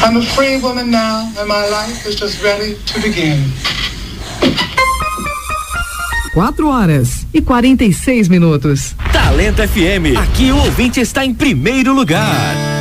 I'm a free woman now, and my life is just ready to begin. 4h46. Talento FM, aqui o ouvinte está em primeiro lugar.